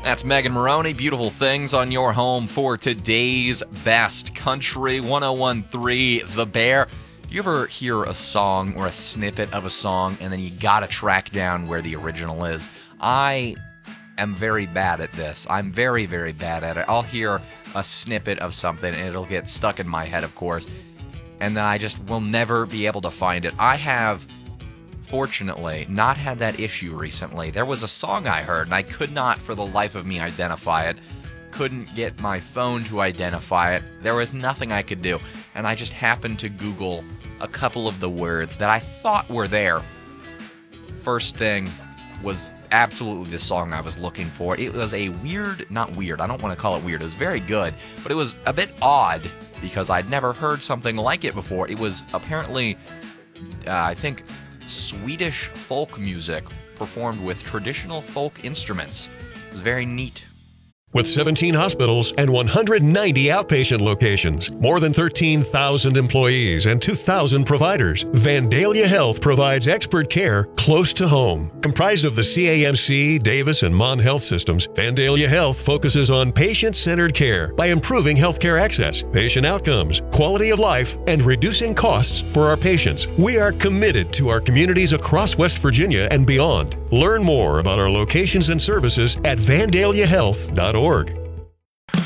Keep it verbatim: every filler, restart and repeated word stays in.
That's Megan Maroney. Beautiful things on your home for today's best country. one oh one three The Bear. You ever hear a song or a snippet of a song and then you gotta track down where the original is? I am very bad at this. I'm very, very bad at it. I'll hear a snippet of something and it'll get stuck in my head, of course, and then I just will never be able to find it. I have, fortunately, not had that issue recently. There was a song I heard and I could not for the life of me identify it. Couldn't get my phone to identify it. There was nothing I could do. And I just happened to Google a couple of the words that I thought were there. First thing was absolutely the song I was looking for. It was a weird, not weird, I don't want to call it weird. It was very good, but it was a bit odd because I'd never heard something like it before. It was apparently, uh, I think, Swedish folk music performed with traditional folk instruments. It was very neat. With seventeen hospitals and one hundred ninety outpatient locations, more than thirteen thousand employees and two thousand providers, Vandalia Health provides expert care close to home. Comprised of the C A M C, Davis, and Mon Health systems, Vandalia Health focuses on patient-centered care by improving healthcare access, patient outcomes, quality of life, and reducing costs for our patients. We are committed to our communities across West Virginia and beyond. Learn more about our locations and services at vandalia health dot org.